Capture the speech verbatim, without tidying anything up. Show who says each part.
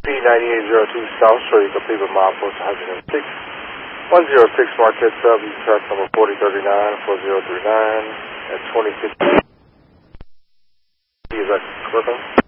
Speaker 1: ninety-eight oh two South Shore, you complete with mile post one oh six. one oh six Marquette Sub, you track number forty thirty-nine, four oh three nine at twenty fifty. Is that correct?